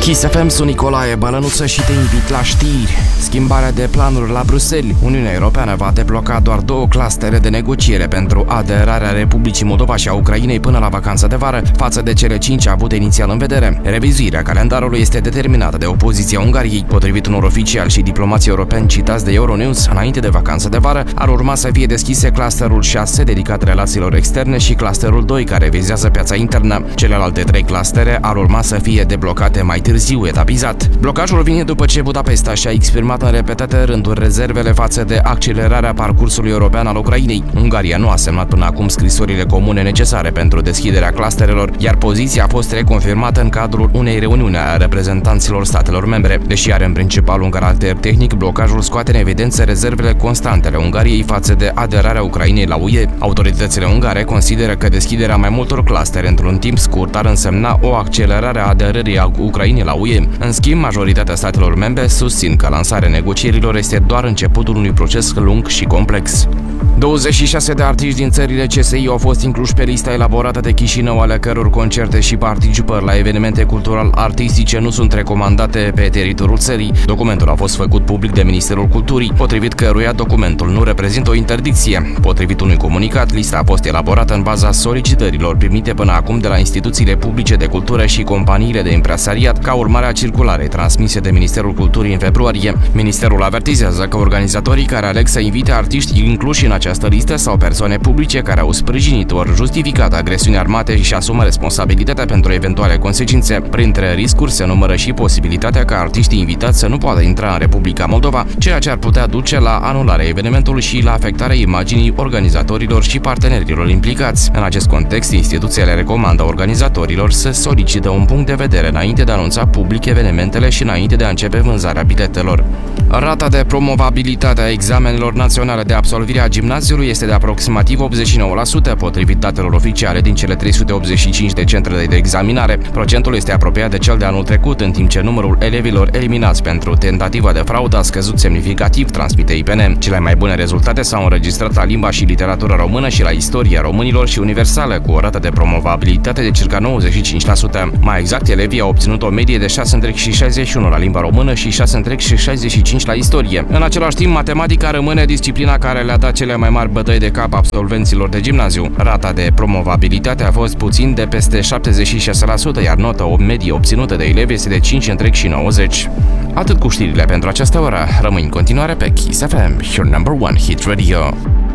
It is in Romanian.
Kiss FM, sunt Nicolae Bălănuță și te invit la știri. Schimbarea de planuri la Bruxelles. Uniunea Europeană va debloca doar 2 clustere de negociere pentru aderarea Republicii Moldova și a Ucrainei până la vacanța de vară, față de cele 5 avute inițial în vedere. Revizuirea calendarului este determinată de opoziția Ungariei. Potrivit unor oficiali și diplomații europeni citați de Euronews, înainte de vacanța de vară, ar urma să fie deschise clusterul 6 dedicat relațiilor externe și clusterul 2 care vizează piața internă. Celelalte 3 clustere ar urma să fie deblocate mai târziu, etapizat. Blocajul vine după ce Budapesta și-a exprimat în repetate rânduri rezervele față de accelerarea parcursului european al Ucrainei. Ungaria nu a semnat până acum scrisorile comune necesare pentru deschiderea clusterelor, iar poziția a fost reconfirmată în cadrul unei reuniuni a reprezentanților statelor membre. Deși are în principal un caracter tehnic, blocajul scoate în evidență rezervele constante ale Ungariei față de aderarea Ucrainei la UE. Autoritățile ungare consideră că deschiderea mai multor clustere într-un timp scurt ar însemna o accelerare a aderării a Ucrainei la UE. În schimb, majoritatea statelor membre susțin că lansarea negocierilor este doar începutul unui proces lung și complex. 26 de artiști din țările CSI au fost incluși pe lista elaborată de Chișinău, ale căror concerte și participări la evenimente cultural-artistice nu sunt recomandate pe teritoriul țării. Documentul a fost făcut public de Ministerul Culturii, potrivit căruia documentul nu reprezintă o interdicție. Potrivit unui comunicat, lista a fost elaborată în baza solicitărilor primite până acum de la instituțiile publice de cultură și companiile de impresariat, ca urmare a circularei transmise de Ministerul Culturii în februarie. Ministerul avertizează că organizatorii care aleg să invite artiști incluși în această listă sau persoane publice care au sprijinit ori justificat agresiuni armate și asumă responsabilitatea pentru eventuale consecințe. Printre riscuri se numără și posibilitatea ca artiștii invitați să nu poată intra în Republica Moldova, ceea ce ar putea duce la anularea evenimentului și la afectarea imaginii organizatorilor și partenerilor implicați. În acest context, instituțiile recomandă organizatorilor să solicite un punct de vedere înainte de a anunța public evenimentele și înainte de a începe vânzarea biletelor. Rata de promovabilitate a examenelor naționale de absolvire a gimnaziului este de aproximativ 89%, potrivit datelor oficiale din cele 385 de centre de examinare. Procentul este apropiat de cel de anul trecut, în timp ce numărul elevilor eliminați pentru tentativa de fraudă a scăzut semnificativ, transmite IPN. Cele mai bune rezultate s-au înregistrat la limba și literatura română și la istoria românilor și universală, cu o rată de promovabilitate de circa 95%. Mai exact, elevii au obținut o medie de 6,61 la limba română și 6,65 la istorie. În același timp, matematica rămâne disciplina care le-a dat cele mai mari bătăi de cap absolvenților de gimnaziu. Rata de promovabilitate a fost puțin de peste 76%, iar nota medie obținută de elevi este de 5,90. Atât cu știrile pentru această oră. Rămâi în continuare pe Kiss FM, your number one hit radio.